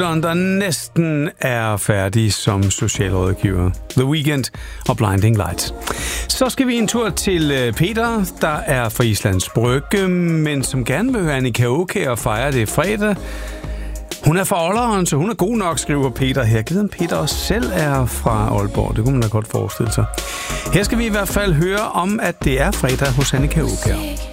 der næsten er færdig som socialrådgiver. The Weeknd og Blinding Lights. Så skal vi en tur til Peter, der er fra Islands Brygge, men som gerne vil høre en karaoke og fejre det fredag. Hun er fra Olderen, så hun er god nok, skriver Peter her. Givet Peter også selv er fra Aalborg. Det kunne man da godt forestille sig. Her skal vi i hvert fald høre om, at det er fredag hos Anne Karaoke.